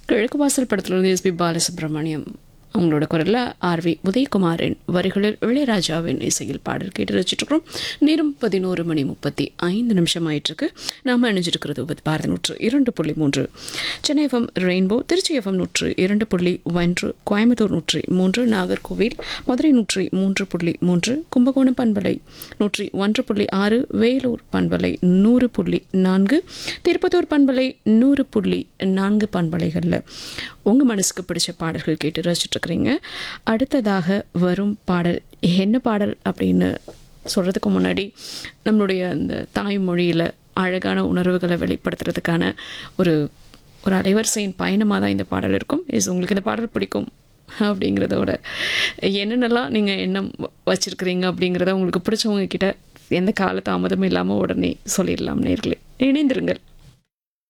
கிழக்கு வாசல் படத்திலிருந்து எஸ்பி பாலசுப்ரமணியம் அவங்களோட குரலில் ஆர்வி உதயகுமாரின் வரிகளில் இளையராஜாவின் இசையில் பாடல் கேட்டு ரசிச்சிட்ருக்கிறோம். நேரம் 11:35 ஆயிட்டிருக்கு. நாம் அணிஞ்சிருக்கிறது Bharathi 102.3 Chennai FM rainbow, Trichy FM 102.1, Coimbatore 103, Nagercoil, Madurai 103.3, Kumbakonam பண்பலை 101.6, வேலூர் பண்பலை 100.4, திருப்பத்தூர் பண்பலை 100.4 பண்பலைகளில் உங்கள் மனசுக்கு பிடிச்ச பாடல்கள் கேட்டு ரசிச்சுட்ருக்கிறீங்க. அடுத்ததாக வரும் பாடல் என்ன பாடல் அப்படின்னு சொல்கிறதுக்கு முன்னாடி நம்மளுடைய அந்த தாய்மொழியில் அழகான உணர்வுகளை வெளிப்படுத்துறதுக்கான ஒரு ஒரு அலைவரிசையின் பயணமாக தான் இந்த பாடல் இருக்கும். உங்களுக்கு இந்த பாடல் பிடிக்கும் அப்படிங்கிறதோட என்னென்னலாம் நீங்கள் எண்ணம் வச்சுருக்கிறீங்க அப்படிங்கிறத உங்களுக்கு பிடிச்சவங்க கிட்ட எந்த கால தாமதமும் இல்லாமல் உடனே சொல்லிடலாம். நேர்களே இணைந்திருங்கள்.